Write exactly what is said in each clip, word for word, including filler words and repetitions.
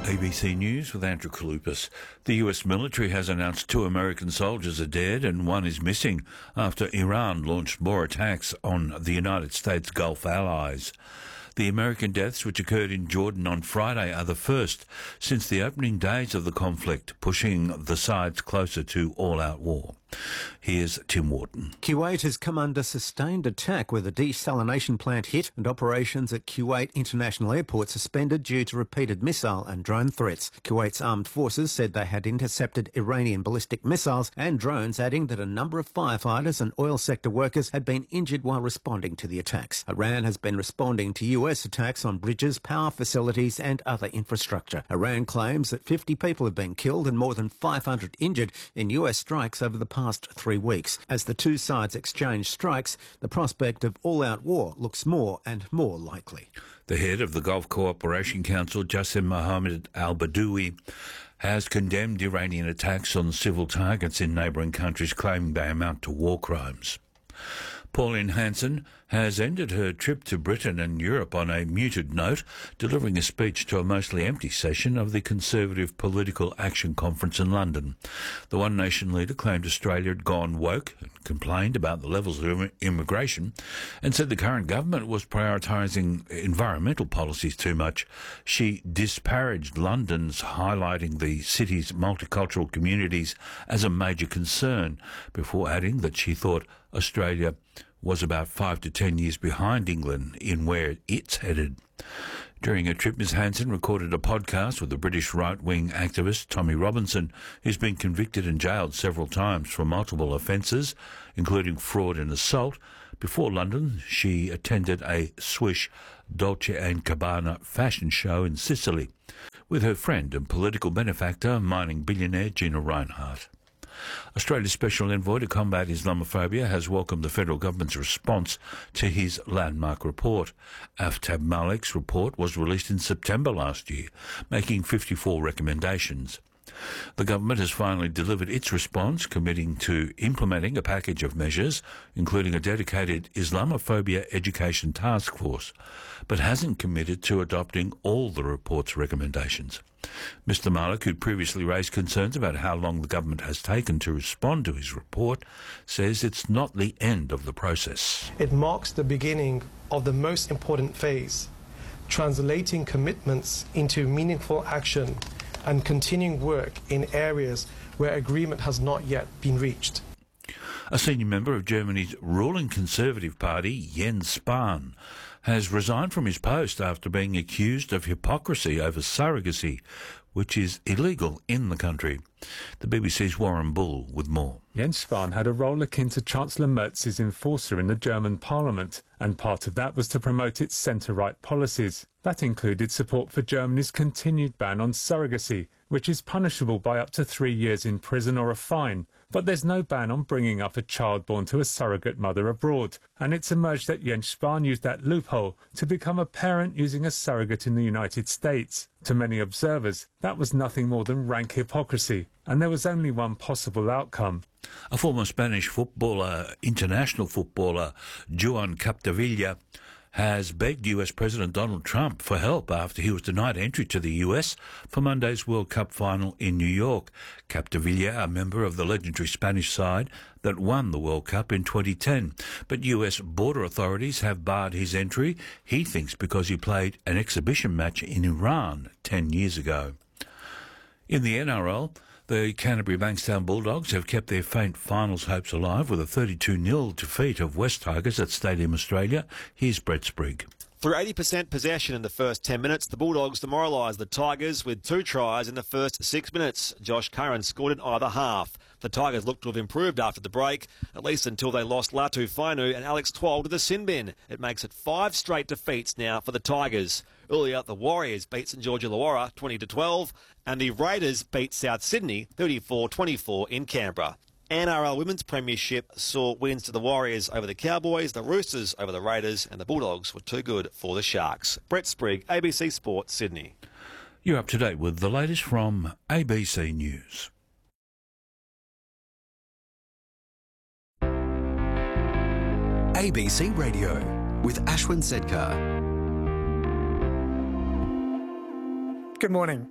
A B C News with Andrew Kalupas. The U S military has announced two American soldiers are dead and one is missing after Iran launched more attacks on the United States Gulf allies. The American deaths, which occurred in Jordan on Friday, are the first since the opening days of the conflict, pushing the sides closer to all-out war. Here's Tim Wharton. Kuwait has come under sustained attack with a desalination plant hit and operations at Kuwait International Airport suspended due to repeated missile and drone threats. Kuwait's armed forces said they had intercepted Iranian ballistic missiles and drones, adding that a number of firefighters and oil sector workers had been injured while responding to the attacks. Iran has been responding to U S attacks on bridges, power facilities and other infrastructure. Iran claims that fifty people have been killed and more than five hundred injured in U S strikes over the past three weeks. As the two sides exchange strikes, the prospect of all-out war looks more and more likely. The head of the Gulf Cooperation Council, Jassim Mohammed al-Badoui, has condemned Iranian attacks on civil targets in neighbouring countries, claiming they amount to war crimes. Pauline Hanson has ended her trip to Britain and Europe on a muted note, delivering a speech to a mostly empty session of the Conservative Political Action Conference in London. The One Nation leader claimed Australia had gone woke and complained about the levels of immigration and said the current government was prioritising environmental policies too much. She disparaged London's highlighting the city's multicultural communities as a major concern, before adding that she thought Australia was about five to ten years behind England in where it's headed. During her trip, Miz Hanson recorded a podcast with the British right-wing activist Tommy Robinson, who's been convicted and jailed several times for multiple offences, including fraud and assault. Before London, she attended a Swiss Dolce and Gabbana fashion show in Sicily with her friend and political benefactor, mining billionaire Gina Rinehart. Australia's Special Envoy to combat Islamophobia has welcomed the federal government's response to his landmark report. Aftab Malik's report was released in September last year, making fifty-four recommendations. The government has finally delivered its response, committing to implementing a package of measures, including a dedicated Islamophobia education task force, but hasn't committed to adopting all the report's recommendations. Mister Malik, who previously raised concerns about how long the government has taken to respond to his report, says it's not the end of the process. It marks the beginning of the most important phase, translating commitments into meaningful action and continuing work in areas where agreement has not yet been reached. A senior member of Germany's ruling Conservative Party, Jens Spahn, has resigned from his post after being accused of hypocrisy over surrogacy, which is illegal in the country. The B B C's Warren Bull with more. Jens Spahn had a role akin to Chancellor Merz's enforcer in the German parliament, and part of that was to promote its centre-right policies. That included support for Germany's continued ban on surrogacy, which is punishable by up to three years in prison or a fine. But there's no ban on bringing up a child born to a surrogate mother abroad, and it's emerged that Jens Spahn used that loophole to become a parent using a surrogate in the United States. To many observers, that was nothing more than rank hypocrisy, and there was only one possible outcome. A former Spanish footballer, international footballer, Joan Capdevila, has begged U S President Donald Trump for help after he was denied entry to the U S for Monday's World Cup final in New York. Capdevila, a member of the legendary Spanish side that won the World Cup in twenty ten, but U S border authorities have barred his entry, he thinks because he played an exhibition match in Iran ten years ago. In the N R L, the Canterbury Bankstown Bulldogs have kept their faint finals hopes alive with a thirty-two nil defeat of West Tigers at Stadium Australia. Here's Brett Sprigg. Through eighty percent possession in the first ten minutes, the Bulldogs demoralised the Tigers with two tries in the first six minutes. Josh Curran scored in either half. The Tigers looked to have improved after the break, at least until they lost Latu Fainu and Alex Twal to the sin bin. It makes it five straight defeats now for the Tigers. Earlier, the Warriors beat St George Illawarra twenty to twelve, and the Raiders beat South Sydney thirty-four twenty-four in Canberra. N R L Women's Premiership saw wins to the Warriors over the Cowboys, the Roosters over the Raiders, and the Bulldogs were too good for the Sharks. Brett Sprigg, A B C Sport, Sydney. You're up to date with the latest from A B C News. A B C Radio with Ashwin Sedkar. Good morning.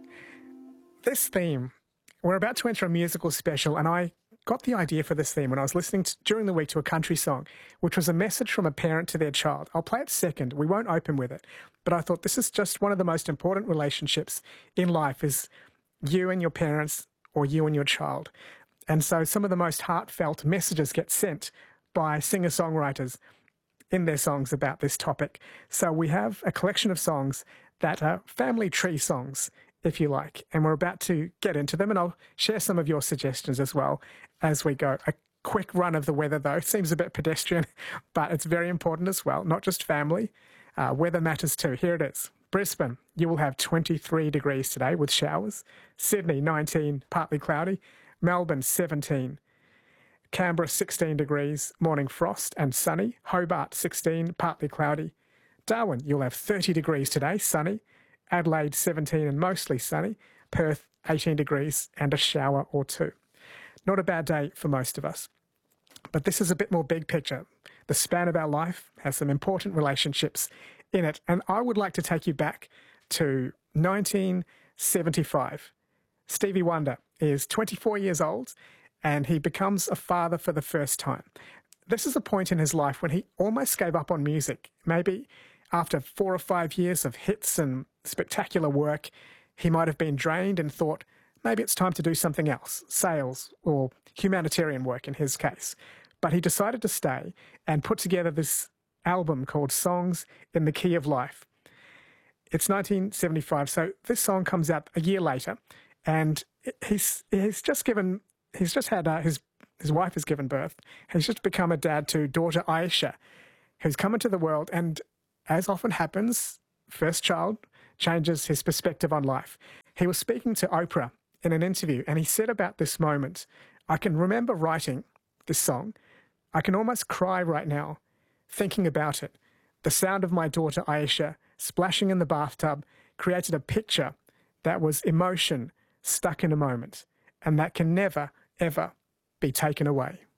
This theme, we're about to enter a musical special, and I got the idea for this theme when I was listening to, during the week to a country song, which was a message from a parent to their child. I'll play it second. We won't open with it. But I thought this is just one of the most important relationships in life, is you and your parents or you and your child. And so some of the most heartfelt messages get sent by singer-songwriters in their songs about this topic. So we have a collection of songs that are family tree songs, if you like, and we're about to get into them, and I'll share some of your suggestions as well as we go. A quick run of the weather, though, seems a bit pedestrian, but it's very important as well, not just family. Uh, weather matters too. Here it is. Brisbane, you will have twenty-three degrees today with showers. Sydney, nineteen, partly cloudy. Melbourne, seventeen. Canberra, sixteen degrees, morning frost and sunny. Hobart, sixteen, partly cloudy. Darwin, you'll have thirty degrees today, sunny. Adelaide, seventeen and mostly sunny. Perth, eighteen degrees and a shower or two. Not a bad day for most of us. But this is a bit more big picture. The span of our life has some important relationships in it. And I would like to take you back to nineteen seventy-five. Stevie Wonder is twenty-four years old, and he becomes a father for the first time. This is a point in his life when he almost gave up on music. Maybe after four or five years of hits and spectacular work, he might have been drained and thought, maybe it's time to do something else, sales or humanitarian work in his case. But he decided to stay and put together this album called Songs in the Key of Life. It's nineteen seventy-five, so this song comes out a year later, and he's he's just given he's just had uh, his his wife has given birth. He's just become a dad to daughter Aisha, who's come into the world, and as often happens, first child changes his perspective on life. He was speaking to Oprah in an interview, and he said about this moment, "I can remember writing this song. I can almost cry right now, thinking about it. The sound of my daughter Aisha splashing in the bathtub created a picture that was emotion stuck in a moment, and that can never, ever be taken away."